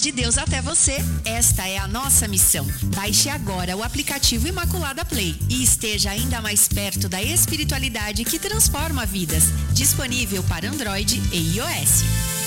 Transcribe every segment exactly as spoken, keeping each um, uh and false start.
de Deus até você. Esta é a nossa missão. Baixe agora o aplicativo Imaculada Play e esteja ainda mais perto da espiritualidade que transforma vidas. Disponível para Android e iOS.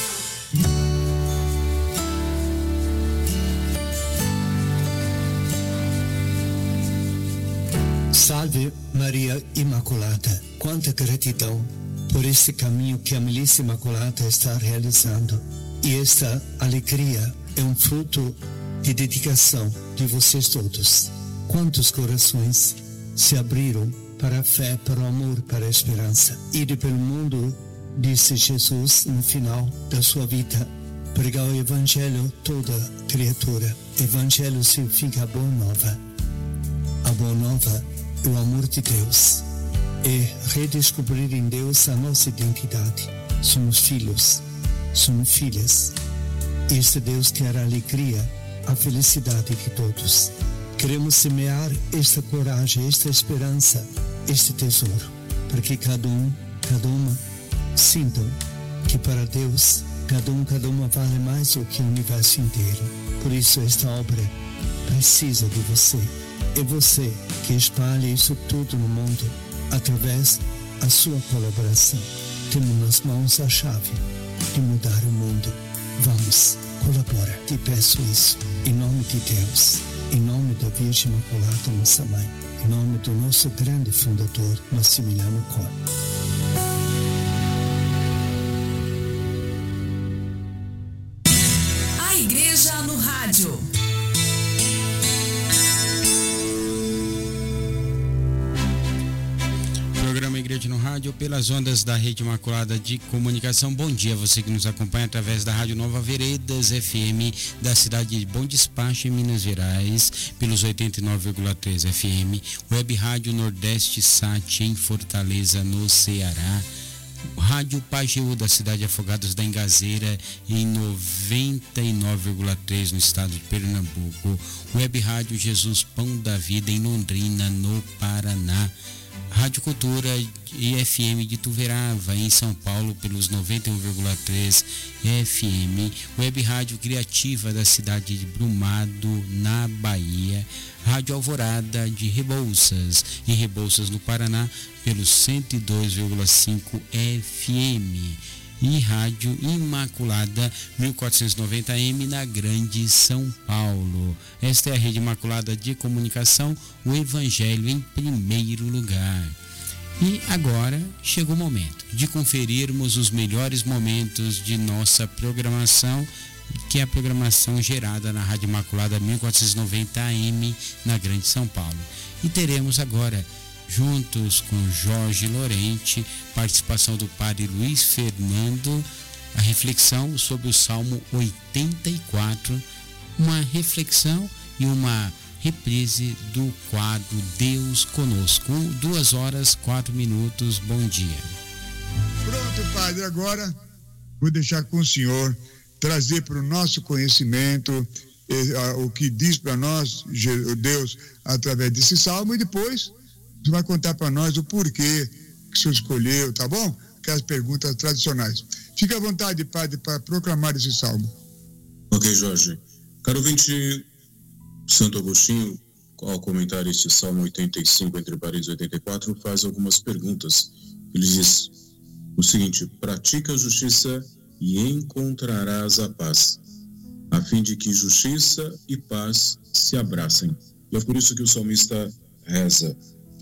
Salve Maria Imaculada, quanta gratidão por este caminho que a Milícia Imaculada está realizando. E esta alegria é um fruto de dedicação de vocês todos. Quantos corações se abriram para a fé, para o amor, para a esperança. Ide pelo mundo, disse Jesus no final da sua vida, pregar o Evangelho a toda criatura. Evangelho significa a boa nova. A boa nova é o amor de Deus. É redescobrir em Deus a nossa identidade. Somos filhos, somos filhas. Este Deus quer a alegria, a felicidade de todos. Queremos semear esta coragem, esta esperança, este tesouro, para que cada um, cada uma sintam que para Deus, cada um, cada uma vale mais do que o universo inteiro. Por isso esta obra precisa de você. É você que espalha isso tudo no mundo através da sua colaboração. Temos nas mãos a chave de mudar o mundo. Vamos, colabora. Te peço isso em nome de Deus, em nome da Virgem Imaculada, nossa mãe, em nome do nosso grande fundador, Maximiliano Kolbe. A Igreja no Rádio. Programa Igreja no Rádio, pelas ondas da Rede Imaculada de Comunicação. Bom dia, você que nos acompanha através da Rádio Nova Veredas F M da cidade de Bom Despacho, em Minas Gerais, pelos oitenta e nove vírgula três F M, Web Rádio Nordeste Sat em Fortaleza, no Ceará, Rádio Pajeú da cidade de Afogados da Engazeira em noventa e nove vírgula três no estado de Pernambuco, Web Rádio Jesus Pão da Vida em Londrina, no Paraná, Rádio Cultura e F M de Tuverava, em São Paulo, pelos noventa e um vírgula três F M, Web Rádio Criativa da cidade de Brumado, na Bahia, Rádio Alvorada de Rebouças, em Rebouças, no Paraná, pelos cento e dois vírgula cinco F M, e Rádio Imaculada mil quatrocentos e noventa A M na Grande São Paulo. Esta é a Rede Imaculada de Comunicação, o Evangelho em primeiro lugar. E agora chegou o momento de conferirmos os melhores momentos de nossa programação, que é a programação gerada na Rádio Imaculada mil quatrocentos e noventa A M na Grande São Paulo. E teremos agora, juntos com Jorge Lorente, participação do padre Luiz Fernando, a reflexão sobre o Salmo oitenta e quatro, uma reflexão e uma reprise do quadro Deus Conosco. Duas horas, quatro minutos. Bom dia. Pronto, padre, agora vou deixar com o senhor trazer para o nosso conhecimento eh, o que diz para nós Deus através desse salmo, e depois você vai contar para nós o porquê que o senhor escolheu, tá bom? Aquelas perguntas tradicionais. Fique à vontade, padre, para proclamar esse salmo. Ok, Jorge. Caro ouvinte, Santo Agostinho, ao comentar este salmo oitenta e cinco, entre parênteses oitenta e quatro, faz algumas perguntas. Ele diz o seguinte: pratica a justiça e encontrarás a paz, a fim de que justiça e paz se abracem. E é por isso que o salmista reza: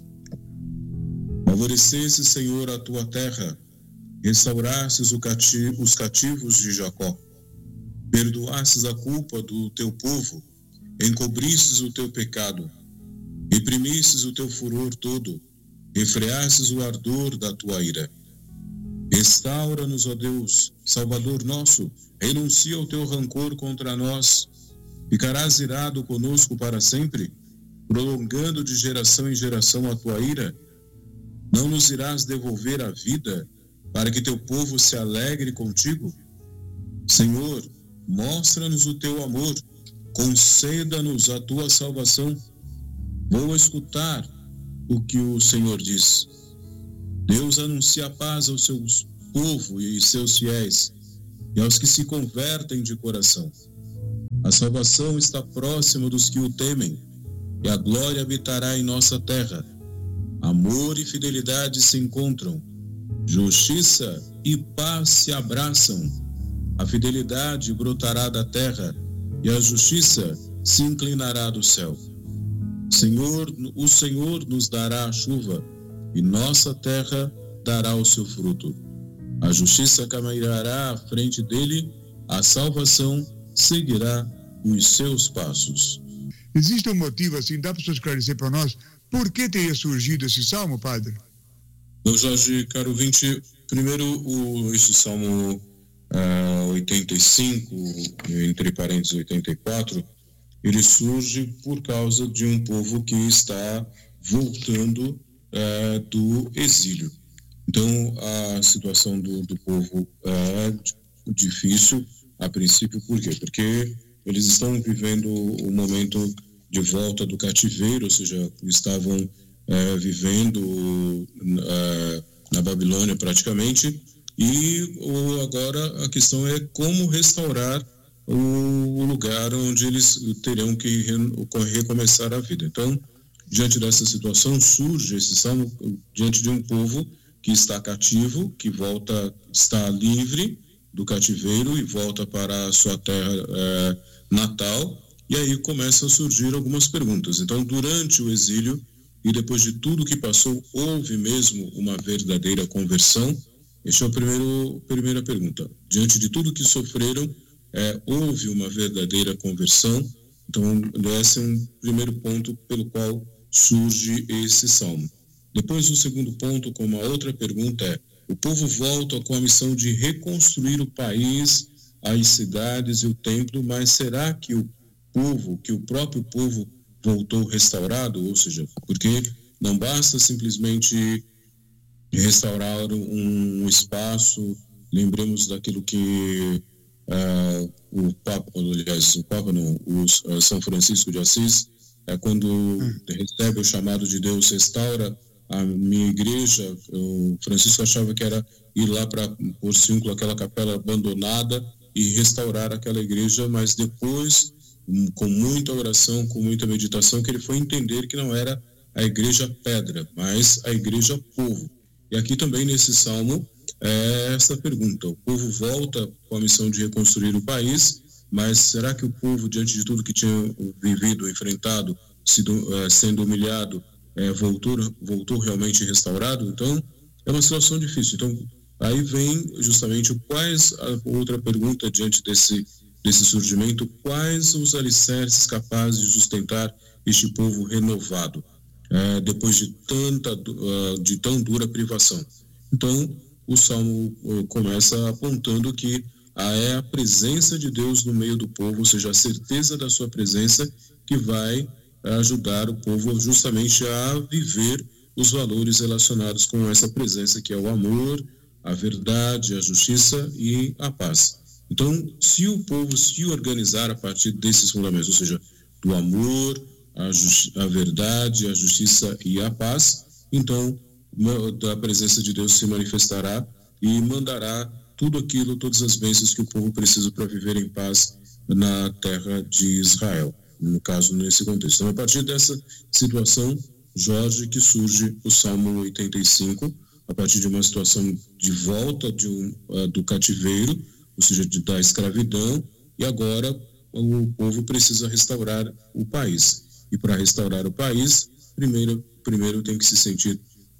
favorecesse, Senhor, a tua terra, restaurasses cati- os cativos de Jacó, perdoasses a culpa do teu povo, encobrisses o teu pecado, reprimisses o teu furor todo, refreasses o ardor da tua ira. Restaura-nos, ó Deus, Salvador nosso, renuncia ao teu rancor contra nós. Ficarás irado conosco para sempre, prolongando de geração em geração a tua ira? Não nos irás devolver a vida, para que teu povo se alegre contigo? Senhor, mostra-nos o teu amor, conceda-nos a tua salvação. Vou escutar o que o Senhor diz. Deus anuncia a paz ao seu povo e seus fiéis, e aos que se convertem de coração. A salvação está próxima dos que o temem, e a glória habitará em nossa terra. Amor e fidelidade se encontram, justiça e paz se abraçam. A fidelidade brotará da terra, e a justiça se inclinará do céu. Senhor, o Senhor nos dará a chuva, e nossa terra dará o seu fruto. A justiça caminhará à frente dele, a salvação seguirá os seus passos. Existe um motivo assim, dá para você esclarecer para nós por que teria surgido esse salmo, padre? Bom, Jorge, caro ouvinte, primeiro o, esse salmo uh, oitenta e cinco, entre parênteses oitenta e quatro, ele surge por causa de um povo que está voltando uh, do exílio. Então, a situação do, do povo é difícil, a princípio, por quê? Porque eles estão vivendo o momento de volta do cativeiro, ou seja, estavam é, vivendo é, na Babilônia praticamente, e o, agora a questão é como restaurar o, o lugar onde eles terão que re, recomeçar a vida. Então, diante dessa situação, surge esse salmo diante de um povo que está cativo, que volta, está livre do cativeiro e volta para a sua terra é, natal, e aí começam a surgir algumas perguntas. Então, durante o exílio e depois de tudo que passou, houve mesmo uma verdadeira conversão? Esta é a primeiro, primeira pergunta. Diante de tudo que sofreram, é, houve uma verdadeira conversão? Então, esse é um primeiro ponto pelo qual surge esse salmo. Depois, o segundo ponto, com uma outra pergunta, é: o povo volta com a missão de reconstruir o país, as cidades e o templo, mas será que o povo, que o próprio povo voltou restaurado? Ou seja, porque não basta simplesmente restaurar um espaço. Lembremos daquilo que uh, o Papa, aliás, o Papa não, o uh, São Francisco de Assis, é quando hum. recebe o chamado de Deus, restaura a minha igreja. O Francisco achava que era ir lá para Porciúncula, aquela capela abandonada, e restaurar aquela igreja, mas depois, com muita oração, com muita meditação, que ele foi entender que não era a igreja pedra, mas a igreja povo. E aqui também nesse salmo é essa pergunta: o povo volta com a missão de reconstruir o país, mas será que o povo, diante de tudo que tinha vivido, enfrentado, sido, é, sendo humilhado, É, voltou, voltou realmente restaurado? Então, é uma situação difícil. Então, aí vem justamente quais, a outra pergunta diante desse, desse surgimento: quais os alicerces capazes de sustentar este povo renovado, é, depois de tanta, de tão dura privação? Então, o Salmo começa apontando que é a presença de Deus no meio do povo, ou seja, a certeza da sua presença, que vai ajudar o povo justamente a viver os valores relacionados com essa presença, que é o amor, a verdade, a justiça e a paz. Então, se o povo se organizar a partir desses fundamentos, ou seja, do amor, a, justi- a verdade, a justiça e a paz, então a presença de Deus se manifestará e mandará tudo aquilo, todas as bênçãos que o povo precisa para viver em paz na terra de Israel, no caso, nesse contexto. Então, a partir dessa situação, Jorge, que surge o Salmo oitenta e cinco, a partir de uma situação de volta de um, uh, do cativeiro, ou seja, de, da escravidão, e agora o povo precisa restaurar o país. E para restaurar o país, primeiro, primeiro tem que se sentir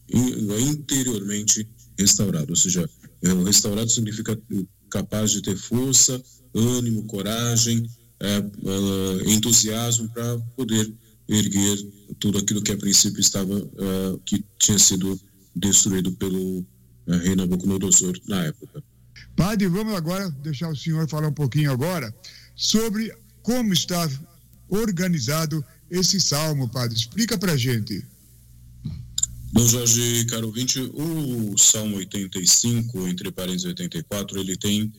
in, interiormente restaurado, ou seja, o restaurado significa capaz de ter força, ânimo, coragem, É, uh, entusiasmo para poder erguer tudo aquilo que a princípio estava, uh, que tinha sido destruído pelo uh, rei Nabucodonosor na época. Padre, vamos agora deixar o senhor falar um pouquinho agora sobre como está organizado esse salmo, padre. Explica pra gente. Bom, Jorge, caro ouvinte, o Salmo oitenta e cinco, entre parênteses oitenta e quatro, ele tem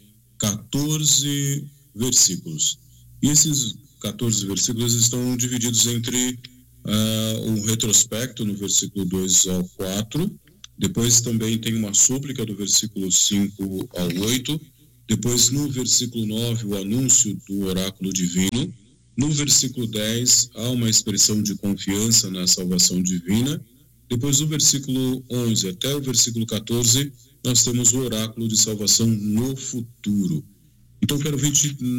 quatorze versículos. E esses quatorze versículos estão divididos entre uh, um retrospecto no versículo dois ao quatro, depois também tem uma súplica do versículo cinco ao oito, Depois, no versículo nove, o anúncio do oráculo divino. No versículo dez, há uma expressão de confiança na salvação divina. Depois, do versículo onze até o versículo catorze, nós temos o oráculo de salvação no futuro. Então, quero ver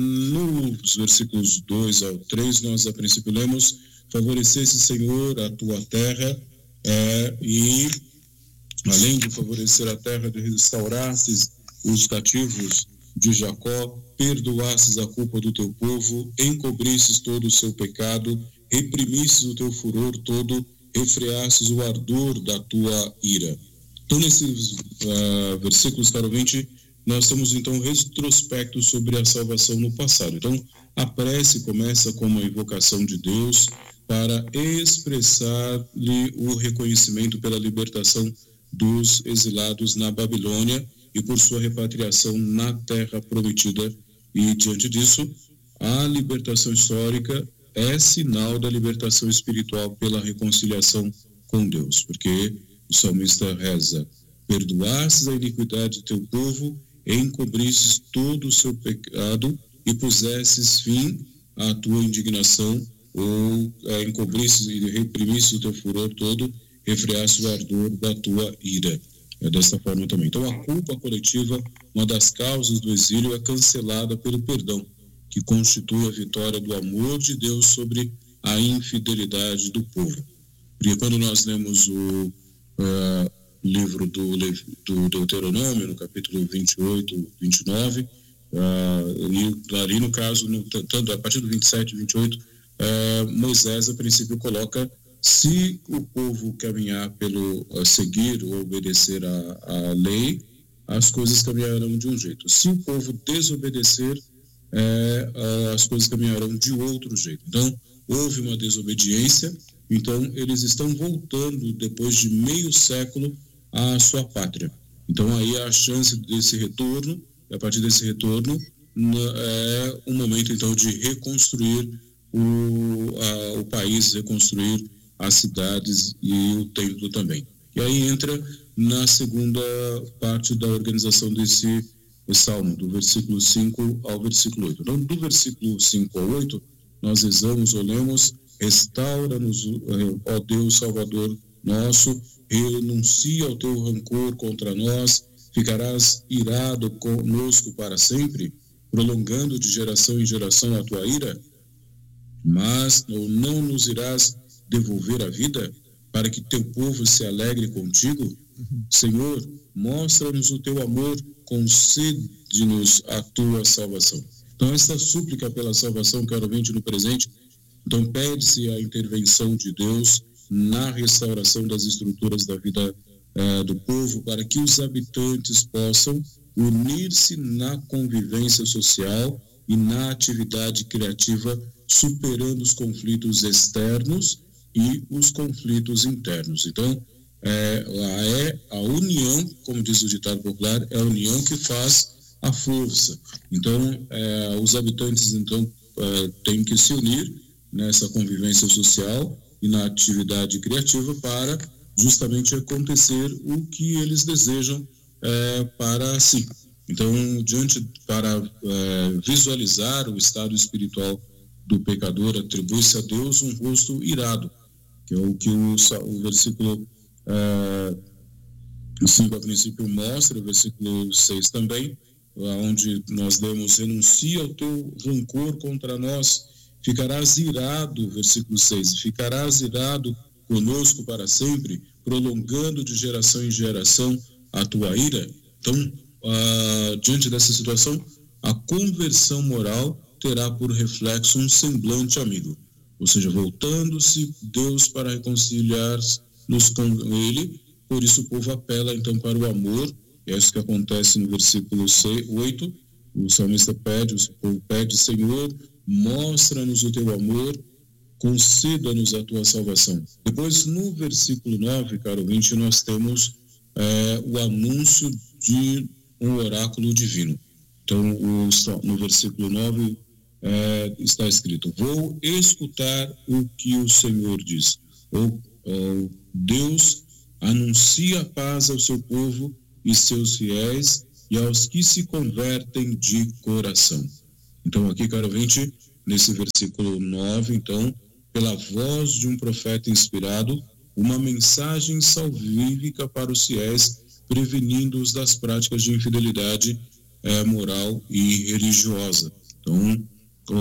nos versículos dois ao três, nós a princípio lemos: favorecesse, Senhor, a tua terra, é, e além de favorecer a terra, de restaurasses os cativos de Jacó, perdoasses a culpa do teu povo, encobrisses todo o seu pecado, reprimisses o teu furor todo, refreasses o ardor da tua ira. Então, nesses uh, versículos, caro ouvinte, nós temos então um retrospecto sobre a salvação no passado. Então, a prece começa com uma invocação de Deus para expressar-lhe o reconhecimento pela libertação dos exilados na Babilônia e por sua repatriação na terra prometida. E, diante disso, a libertação histórica é sinal da libertação espiritual pela reconciliação com Deus, porque o salmista reza: perdoasses a iniquidade do teu povo, encobrisses todo o seu pecado e pusesses fim à tua indignação, ou é, encobrisses e reprimisses o teu furor todo, refreasses o ardor da tua ira. É dessa forma também. Então, a culpa coletiva, uma das causas do exílio, é cancelada pelo perdão, que constitui a vitória do amor de Deus sobre a infidelidade do povo. Porque quando nós lemos o uh, livro do, do Deuteronômio, no capítulo vinte e oito, vinte e nove, uh, e ali no caso, no, tanto a partir do vinte e sete e vinte e oito, uh, Moisés, a princípio, coloca: se o povo caminhar pelo uh, seguir ou obedecer a, a lei, as coisas caminharão de um jeito. Se o povo desobedecer, é, uh, as coisas caminharão de outro jeito. Então, houve uma desobediência, então eles estão voltando, depois de meio século, à sua pátria. Então, aí a chance desse retorno, a partir desse retorno, é um momento, então, de reconstruir o, a, o país, reconstruir as cidades e o templo também. E aí entra na segunda parte da organização desse salmo, do versículo cinco ao versículo oito. Então, do versículo cinco ao oito, nós rezamos ou lemos: restaura-nos, ó Deus Salvador nosso, renuncia ao teu rancor contra nós, ficarás irado conosco para sempre, prolongando de geração em geração a tua ira, mas não nos irás devolver a vida, para que teu povo se alegre contigo? Uhum. Senhor, mostra-nos o teu amor, concede-nos a tua salvação. Então, esta súplica pela salvação, caro ouvinte, no presente, então pede-se a intervenção de Deus na restauração das estruturas da vida eh, do povo, para que os habitantes possam unir-se na convivência social e na atividade criativa, superando os conflitos externos e os conflitos internos. Então, é, é a união, como diz o ditado popular, é a união que faz a força. Então, é, os habitantes, então, é, têm que se unir nessa convivência social e na atividade criativa para justamente acontecer o que eles desejam é, para si. Então, diante, para é, visualizar o estado espiritual do pecador, atribui-se a Deus um rosto irado, que é o que o, o versículo uh, cinco a princípio mostra, o versículo seis também, onde nós lemos: renuncia ao teu rancor contra nós, ficarás irado, versículo seis, ficarás irado conosco para sempre, prolongando de geração em geração a tua ira. Então, uh, diante dessa situação, a conversão moral terá por reflexo um semblante amigo, ou seja, voltando-se Deus para reconciliar-nos com Ele. Por isso o povo apela então para o amor. É isso que acontece no versículo oito. O salmista pede, o povo pede: Senhor, mostra-nos o teu amor, conceda-nos a tua salvação. Depois, no versículo nove, caro ouvinte, nós temos é, o anúncio de um oráculo divino. Então, o, no versículo nove, É, está escrito: vou escutar o que o Senhor diz. Ou, ou Deus anuncia a paz ao seu povo e seus fiéis e aos que se convertem de coração. Então aqui, caro ouvinte, nesse versículo nove, então, pela voz de um profeta inspirado, uma mensagem salvífica para os fiéis, prevenindo-os das práticas de infidelidade é, moral e religiosa. Então, o,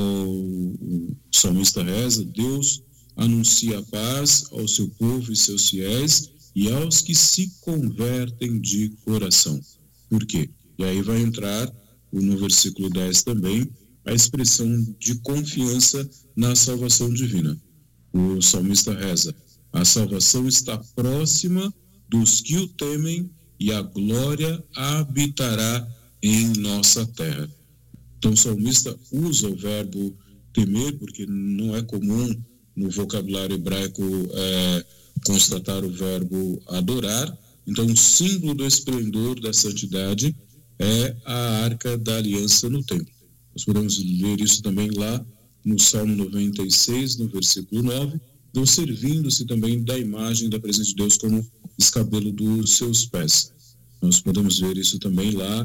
o salmista reza: Deus anuncia a paz ao seu povo e seus fiéis e aos que se convertem de coração. Por quê? E aí vai entrar no versículo dez também a expressão de confiança na salvação divina. O salmista reza: a salvação está próxima dos que o temem e a glória habitará em nossa terra. Então o salmista usa o verbo temer, porque não é comum no vocabulário hebraico é, constatar o verbo adorar. Então o símbolo do esplendor da santidade é a arca da aliança no templo. Nós podemos ler isso também lá no Salmo noventa e seis, no versículo nove, Deus servindo-se também da imagem da presença de Deus como escabelo dos seus pés. Nós podemos ver isso também lá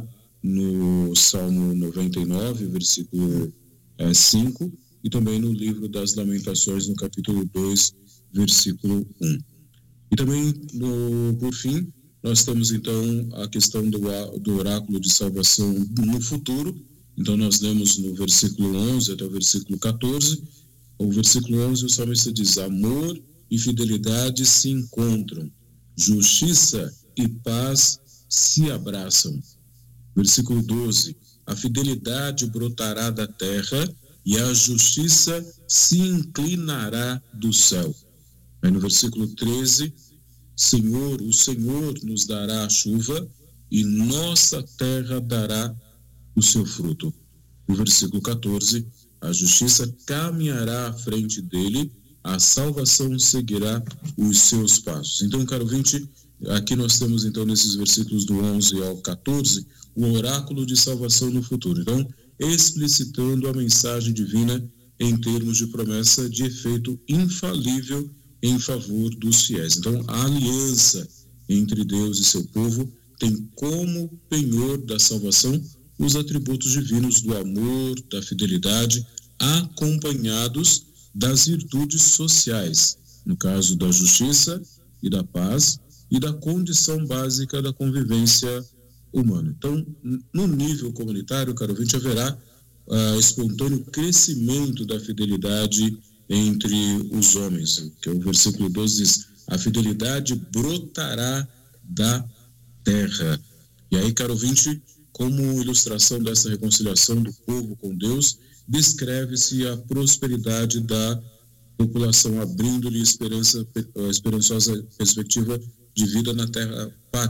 no Salmo noventa e nove, versículo é, cinco, e também no livro das Lamentações, no capítulo dois, versículo um. E também, no, por fim, nós temos então a questão do, do oráculo de salvação no futuro. Então nós lemos no versículo onze até o versículo catorze. O versículo onze, o salmista diz: amor e fidelidade se encontram, justiça e paz se abraçam. Versículo doze, a fidelidade brotará da terra e a justiça se inclinará do céu. Aí no versículo treze, Senhor, o Senhor nos dará a chuva e nossa terra dará o seu fruto. No versículo catorze, a justiça caminhará à frente dele, a salvação seguirá os seus passos. Então, caro ouvinte, aqui nós temos então nesses versículos do onze ao catorze, o oráculo de salvação no futuro. Então, explicitando a mensagem divina em termos de promessa de efeito infalível em favor dos fiéis. Então, a aliança entre Deus e seu povo tem como penhor da salvação os atributos divinos do amor, da fidelidade, acompanhados das virtudes sociais, no caso da justiça e da paz e da condição básica da convivência humana. Então, no nível comunitário, caro ouvinte, haverá uh, espontâneo crescimento da fidelidade entre os homens, que é o versículo doze diz: a fidelidade brotará da terra. E aí, caro ouvinte, como ilustração dessa reconciliação do povo com Deus, descreve-se a prosperidade da população, abrindo-lhe esperança, esperançosa perspectiva de vida na terra pátria.